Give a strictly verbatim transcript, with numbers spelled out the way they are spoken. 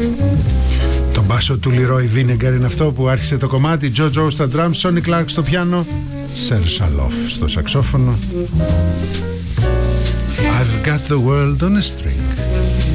Το μπάσο του Leroy Vinegar είναι αυτό που άρχισε το κομμάτι. Jojo στα drums, Sonny Clark στο πιάνο, Serge Saloff στο σαξόφωνο. I've got the world on a string.